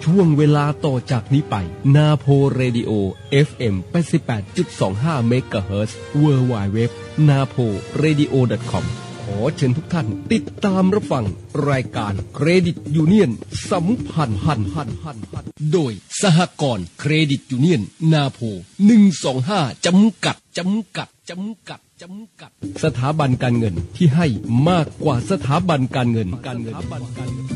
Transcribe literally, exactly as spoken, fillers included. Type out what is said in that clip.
ช่วงเวลาต่อจากนี้ไปนาโพเรดิโอ เอฟ เอ็ม แปดสิบแปดจุดสองห้า เมกะเฮิรตซ์ ดับเบิลยู ดับเบิลยู ดับเบิลยู ดอท นาโพเรดิโอ ดอท คอม ขอเชิญทุกท่านติดตามรับฟังรายการเครดิตยูเนียนสัมพันธ์หันหันหันหันโดยสหกรณ์เครดิตยูเนียนนาโพหนึ่งสองห้าจำกัดจำกัดจำกัดจำกัดสถาบันการเงินที่ให้มากกว่าสถาบันการเงินการเงิน